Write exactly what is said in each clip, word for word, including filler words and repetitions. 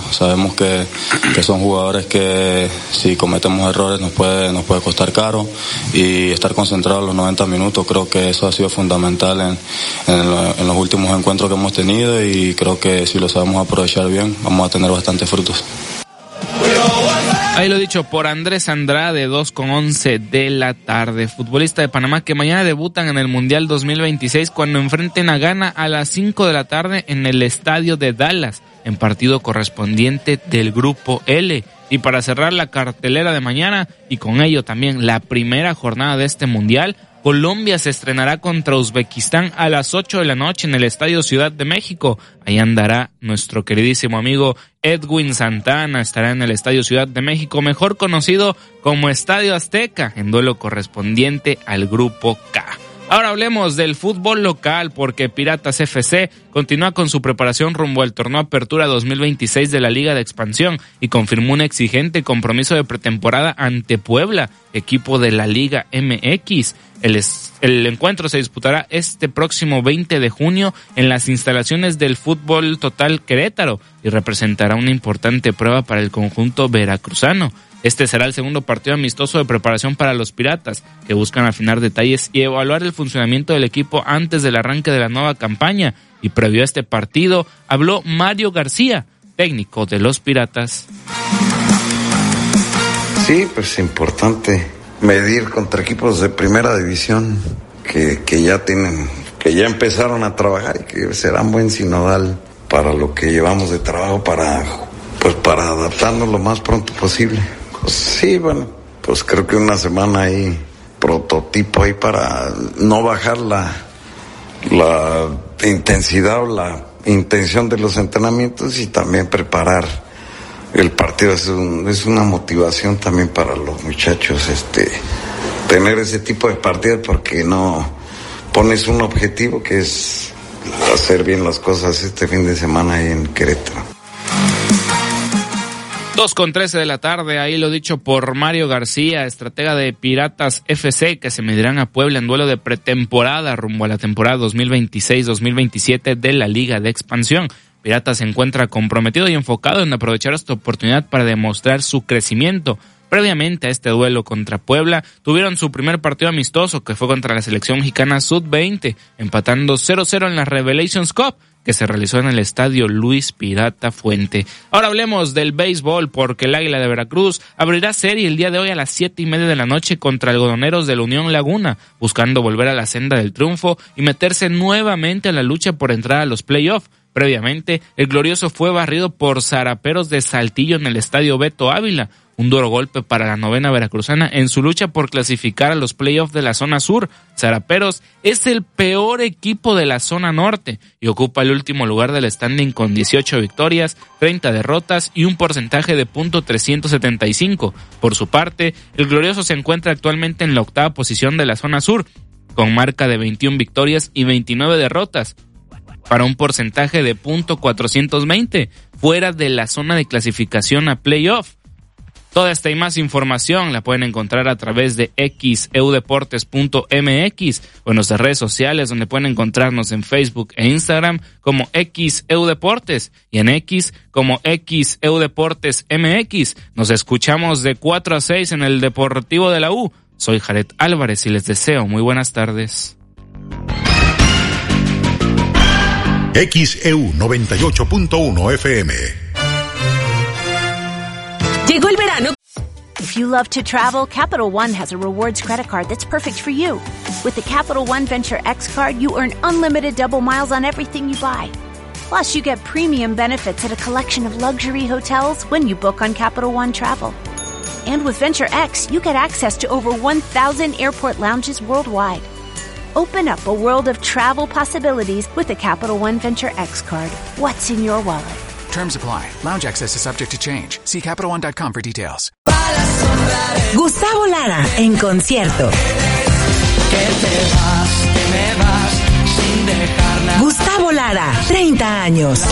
Sabemos que, que son jugadores que si cometemos errores nos puede, nos puede costar caro, y estar concentrados los noventa minutos, creo que eso ha sido fundamental en, en, lo, en los últimos encuentros que hemos tenido, y creo que si lo sabemos aprovechar bien vamos a tener bastantes frutos. Ahí lo dicho por Andrés Andrade, dos con once de la tarde. Futbolista de Panamá que mañana debutan en el Mundial dos mil veintiséis cuando enfrenten a Ghana a las cinco de la tarde en el estadio de Dallas, en partido correspondiente del Grupo L. Y para cerrar la cartelera de mañana, y con ello también la primera jornada de este Mundial, Colombia se estrenará contra Uzbekistán a las ocho de la noche en el Estadio Ciudad de México. Ahí andará nuestro queridísimo amigo Edwin Santana, estará en el Estadio Ciudad de México, mejor conocido como Estadio Azteca, en duelo correspondiente al Grupo K. Ahora hablemos del fútbol local, porque Piratas F C continúa con su preparación rumbo al torneo Apertura dos mil veintiséis de la Liga de Expansión y confirmó un exigente compromiso de pretemporada ante Puebla, equipo de la Liga M X. El, es, el encuentro se disputará este próximo veinte de junio en las instalaciones del Fútbol Total Querétaro y representará una importante prueba para el conjunto veracruzano. Este será el segundo partido amistoso de preparación para los Piratas, que buscan afinar detalles y evaluar el funcionamiento del equipo antes del arranque de la nueva campaña. Y previo a este partido, habló Mario García, técnico de los Piratas. Sí, pues importante medir contra equipos de primera división que, que ya tienen, que ya empezaron a trabajar y que serán buen sinodal para lo que llevamos de trabajo para, pues para adaptarnos lo más pronto posible. Pues sí, bueno, pues creo que una semana ahí, prototipo ahí para no bajar la, la intensidad o la intención de los entrenamientos y también preparar el partido. Es, un, es una motivación también para los muchachos, este, tener ese tipo de partidos, porque no pones un objetivo que es hacer bien las cosas este fin de semana ahí en Querétaro. dos con trece de la tarde, ahí lo dicho por Mario García, estratega de Piratas F C, que se medirán a Puebla en duelo de pretemporada rumbo a la temporada dos mil veintiséis dos mil veintisiete de la Liga de Expansión. Piratas se encuentra comprometido y enfocado en aprovechar esta oportunidad para demostrar su crecimiento. Previamente a este duelo contra Puebla, tuvieron su primer partido amistoso, que fue contra la selección mexicana sub veinte, empatando cero cero en la Revelations Cup, que se realizó en el estadio Luis Pirata Fuente. Ahora hablemos del béisbol, porque el Águila de Veracruz abrirá serie el día de hoy a las siete y media de la noche contra Algodoneros de la Unión Laguna, buscando volver a la senda del triunfo y meterse nuevamente a la lucha por entrar a los playoffs. Previamente, el glorioso fue barrido por Zaraperos de Saltillo en el estadio Beto Ávila, un duro golpe para la novena veracruzana en su lucha por clasificar a los playoffs de la zona sur. Zaraperos es el peor equipo de la zona norte y ocupa el último lugar del standing con dieciocho victorias, treinta derrotas y un porcentaje de punto trescientos setenta y cinco. Por su parte, el glorioso se encuentra actualmente en la octava posición de la zona sur, con marca de veintiuna victorias y veintinueve derrotas, para un porcentaje de punto cuatrocientos veinte, fuera de la zona de clasificación a playoff. Toda esta y más información la pueden encontrar a través de x e u deportes punto m x o en nuestras redes sociales, donde pueden encontrarnos en Facebook e Instagram como X E U Deportes y en X como X E U Deportes M X. Nos escuchamos de cuatro a seis en el Deportivo de la U. Soy Jared Álvarez y les deseo muy buenas tardes. X E U noventa y ocho punto uno F M. Llegó el verano. If you love to travel, Capital One has a rewards credit card that's perfect for you. With the Capital One Venture X card, you earn unlimited double miles on everything you buy. Plus, you get premium benefits at a collection of luxury hotels when you book on Capital One Travel. And with Venture X, you get access to over one thousand airport lounges worldwide. Open up a world of travel possibilities with the Capital One Venture X card. What's in your wallet? Terms apply. Lounge access is subject to change. See Capital One dot com for details. Gustavo Lara en concierto. Gustavo Lara, treinta años.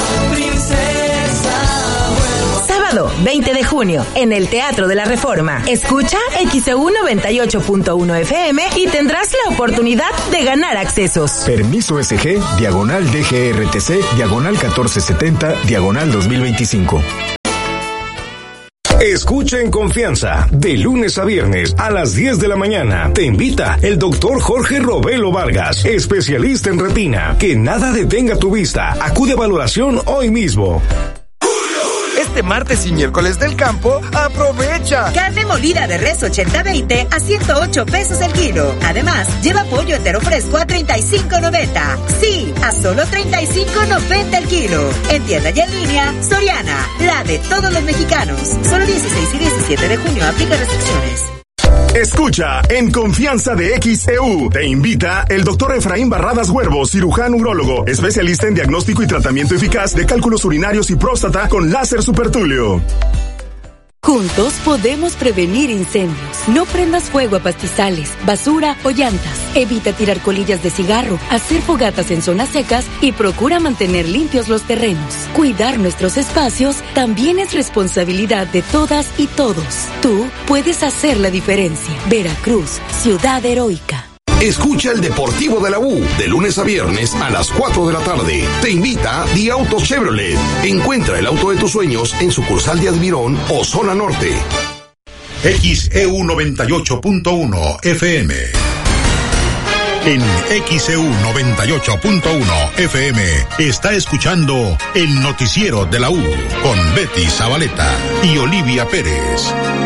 Sábado, veinte de junio, en el Teatro de la Reforma. Escucha X E U noventa y ocho punto uno F M y tendrás la oportunidad de ganar accesos. Permiso S G, diagonal D G R T C, diagonal catorce setenta, diagonal dos mil veinticinco. Escucha en confianza, de lunes a viernes a las diez de la mañana. Te invita el doctor Jorge Robelo Vargas, especialista en retina. Que nada detenga tu vista. Acude a valoración hoy mismo. Este martes y miércoles del campo, aprovecha. Carne molida de res ochenta veinte a ciento ocho pesos el kilo. Además, lleva pollo entero fresco a treinta y cinco noventa. Sí, a solo treinta y cinco noventa el kilo. En tienda y en línea, Soriana, la de todos los mexicanos. Solo dieciséis y diecisiete de junio, aplica restricciones. Escucha en confianza de X E U. Te invita el doctor Efraín Barradas Huervo, cirujano urólogo, especialista en diagnóstico y tratamiento eficaz de cálculos urinarios y próstata con láser supertúleo. Juntos podemos prevenir incendios. No prendas fuego a pastizales, basura o llantas. Evita tirar colillas de cigarro, hacer fogatas en zonas secas y procura mantener limpios los terrenos. Cuidar nuestros espacios también es responsabilidad de todas y todos. Tú puedes hacer la diferencia. Veracruz, ciudad heroica. Escucha el Deportivo de la U de lunes a viernes a las cuatro de la tarde. Te invita Di Auto Chevrolet. Encuentra el auto de tus sueños en sucursal de Admirón o Zona Norte. X E U noventa y ocho punto uno F M. En X E U noventa y ocho punto uno F M está escuchando el noticiero de la U con Betty Zabaleta y Olivia Pérez.